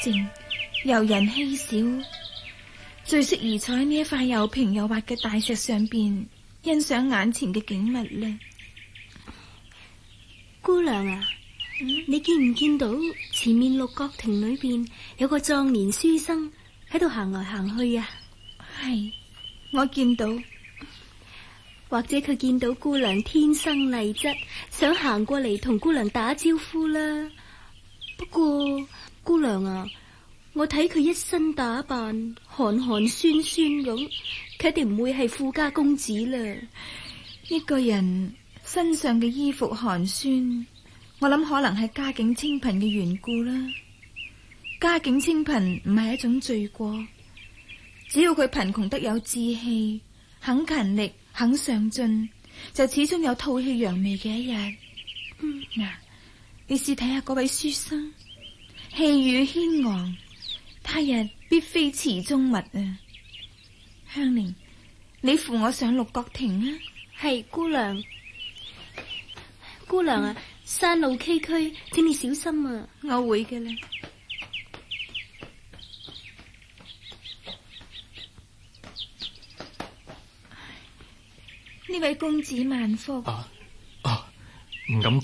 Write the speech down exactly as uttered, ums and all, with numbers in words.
靜，遊人稀少，最適宜坐喺呢一塊又平又滑嘅大石上邊，欣賞眼前嘅景物呢。 姑娘啊，嗯、你見唔見到前面六角亭裏邊有個壯年書生喺度行來行去啊？ 係，我見到。 或者佢見到姑娘天生麗質，想行過嚟同姑娘打招呼啦。不過姑娘啊，我睇佢一身打扮寒寒酸酸咁，佢一定唔會係富家公子啦。 呢個人身上嘅衣服寒酸，我諗可能係家境清貧嘅緣故啦。家境清貧唔係一種罪過，只要佢貧窮得有志氣，肯勤力，肯上進，就始終有吐氣揚眉嘅一日。嗯，嗱、啊，你試睇下嗰位書生，氣宇軒昂，他日必非池中物啊！香菱，你扶我上六角亭啊！ 係姑娘，姑娘啊，嗯、山路崎嶇，請你小心啊！ 我會嘅啦。呢位公子萬福。 啊啊，唔敢。